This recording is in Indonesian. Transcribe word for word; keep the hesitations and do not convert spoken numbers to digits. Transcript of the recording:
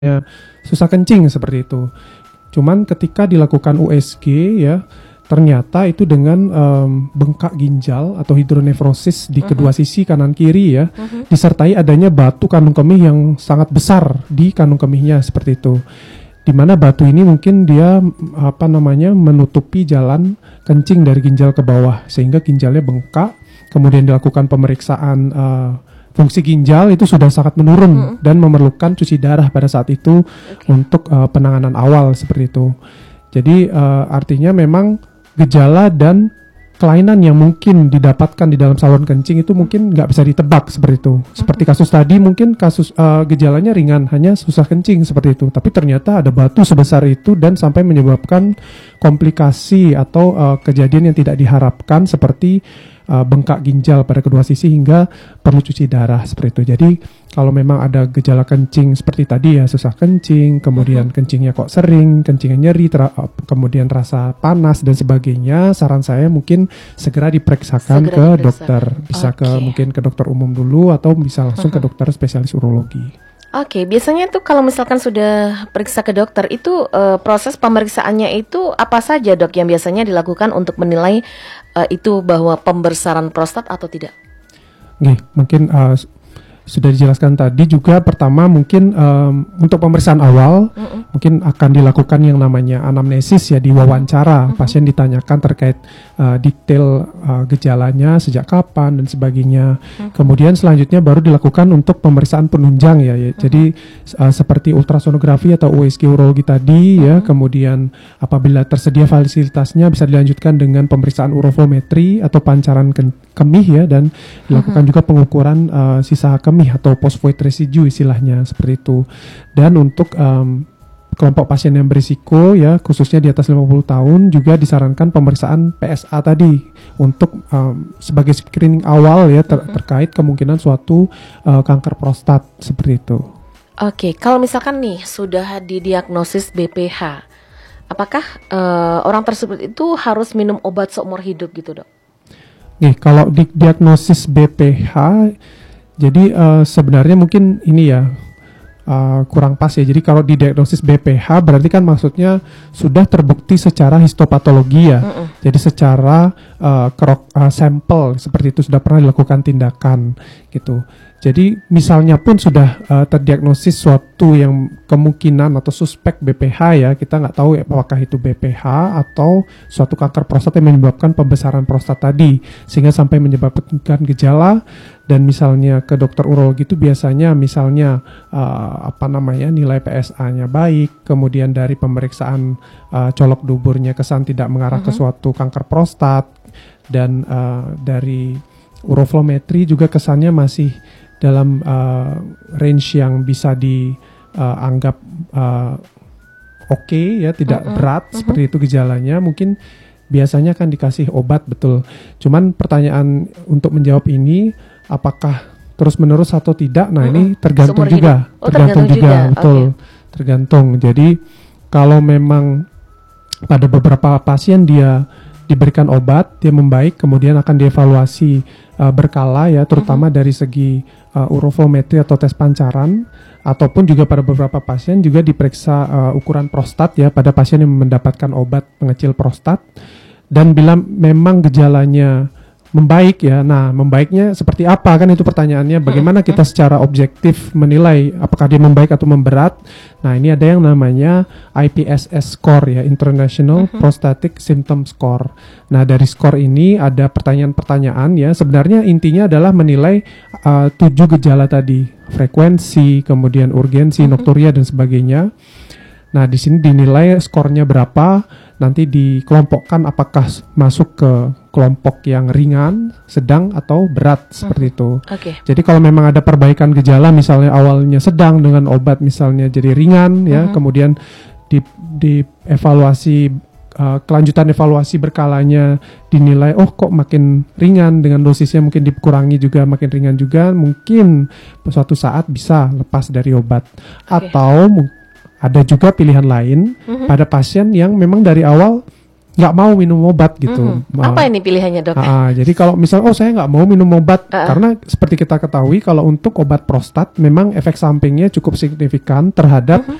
ya, susah kencing seperti itu. Cuman ketika dilakukan U S G ya, ternyata itu dengan um, bengkak ginjal atau hidronefrosis di uh-huh. kedua sisi kanan kiri ya, uh-huh. disertai adanya batu kandung kemih yang sangat besar di kandung kemihnya seperti itu. Di mana batu ini mungkin dia apa namanya menutupi jalan kencing dari ginjal ke bawah sehingga ginjalnya bengkak. Kemudian dilakukan pemeriksaan uh, fungsi ginjal itu sudah sangat menurun hmm. dan memerlukan cuci darah pada saat itu okay. untuk uh, penanganan awal seperti itu. Jadi uh, artinya memang gejala dan kelainan yang mungkin didapatkan di dalam saluran kencing itu mungkin nggak bisa ditebak seperti itu. Seperti kasus tadi mungkin kasus uh, gejalanya ringan, hanya susah kencing seperti itu. Tapi ternyata ada batu sebesar itu dan sampai menyebabkan komplikasi atau uh, kejadian yang tidak diharapkan seperti Uh, bengkak ginjal pada kedua sisi hingga perlu cuci darah seperti itu. Jadi kalau memang ada gejala kencing seperti tadi ya, susah kencing, kemudian uh-huh. kencingnya kok sering, kencingnya nyeri, ter- kemudian rasa panas dan sebagainya, saran saya mungkin segera diperiksakan segera ke diperiksa. dokter. Bisa okay. ke mungkin ke dokter umum dulu atau bisa langsung uh-huh. ke dokter spesialis urologi. Oke, okay, biasanya tuh kalau misalkan sudah periksa ke dokter itu uh, proses pemeriksaannya itu apa saja dok yang biasanya dilakukan untuk menilai uh, itu bahwa pembesaran prostat atau tidak? Oke, mungkin uh, sudah dijelaskan tadi juga pertama mungkin um, untuk pemeriksaan awal uh-uh. mungkin akan dilakukan yang namanya anamnesis ya, di wawancara uh-huh. pasien ditanyakan terkait uh, detail uh, gejalanya sejak kapan dan sebagainya. Uh-huh. Kemudian selanjutnya baru dilakukan untuk pemeriksaan penunjang ya, ya. Uh-huh. Jadi uh, seperti ultrasonografi atau U S G urologi tadi uh-huh. ya. Kemudian apabila tersedia fasilitasnya bisa dilanjutkan dengan pemeriksaan urofometri atau pancaran ke- kemih ya, dan dilakukan uh-huh. juga pengukuran uh, sisa kemih atau post-void residue istilahnya seperti itu. Dan untuk um, kelompok pasien yang berisiko ya, khususnya di atas lima puluh tahun, juga disarankan pemeriksaan P S A tadi untuk um, sebagai screening awal ya ter- terkait kemungkinan suatu uh, kanker prostat seperti itu. Oke, kalau misalkan nih sudah didiagnosis B P H, apakah uh, orang tersebut itu harus minum obat seumur hidup gitu dok? Nih, kalau didiagnosis B P H, jadi uh, sebenarnya mungkin ini ya uh, kurang pas ya. Jadi kalau didiagnosis B P H berarti kan maksudnya sudah terbukti secara histopatologi ya. Uh-uh. Jadi secara uh, kerok, uh, sampel seperti itu sudah pernah dilakukan tindakan gitu. Jadi misalnya pun sudah uh, terdiagnosis suatu yang kemungkinan atau suspek B P H ya, kita nggak tahu ya, apakah itu B P H atau suatu kanker prostat yang menyebabkan pembesaran prostat tadi sehingga sampai menyebabkan gejala. Dan misalnya ke dokter urologi itu biasanya misalnya uh, apa namanya nilai P S A-nya baik, kemudian dari pemeriksaan uh, colok duburnya kesan tidak mengarah uh-huh. ke suatu kanker prostat, dan uh, dari uroflometri juga kesannya masih dalam uh, range yang bisa dianggap uh, oke okay, ya, tidak uh-uh. berat uh-huh. seperti itu gejalanya, mungkin biasanya kan dikasih obat betul. Cuman pertanyaan untuk menjawab ini apakah terus-menerus atau tidak? Nah, uh-uh. ini tergantung Seumur juga, oh, tergantung, tergantung juga, juga. betul, okay. tergantung. Jadi kalau memang pada beberapa pasien dia diberikan obat, dia membaik, kemudian akan dievaluasi uh, berkala ya, terutama uh-huh. dari segi uh, urofometri atau tes pancaran, ataupun juga pada beberapa pasien juga diperiksa uh, ukuran prostat ya pada pasien yang mendapatkan obat pengecil prostat. Dan bila memang gejalanya membaik ya, nah membaiknya seperti apa kan itu pertanyaannya, bagaimana kita secara objektif menilai apakah dia membaik atau memberat. Nah ini ada yang namanya I P S S score ya, International uh-huh. Prostatic Symptom Score. Nah dari skor ini ada pertanyaan-pertanyaan ya, sebenarnya intinya adalah menilai uh, tujuh gejala tadi, frekuensi, kemudian urgensi, uh-huh. nokturia dan sebagainya. Nah di sini dinilai skornya berapa, nanti dikelompokkan apakah masuk ke kelompok yang ringan, sedang atau berat seperti hmm. itu. Okay. Jadi kalau memang ada perbaikan gejala, misalnya awalnya sedang dengan obat misalnya jadi ringan ya, hmm. kemudian di di evaluasi uh, kelanjutan evaluasi berkalanya dinilai oh kok makin ringan, dengan dosisnya mungkin dikurangi juga makin ringan juga, mungkin suatu saat bisa lepas dari obat. Okay. Atau mungkin ada juga pilihan lain uh-huh. pada pasien yang memang dari awal nggak mau minum obat gitu. Mm-hmm. Apa ini pilihannya dok? Uh, jadi kalau misal oh saya nggak mau minum obat uh-uh. karena seperti kita ketahui kalau untuk obat prostat memang efek sampingnya cukup signifikan terhadap uh-huh.